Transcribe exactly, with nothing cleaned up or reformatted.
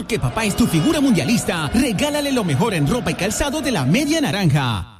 porque papá es tu figura mundialista, regálale lo mejor en ropa y calzado de la Media Naranja.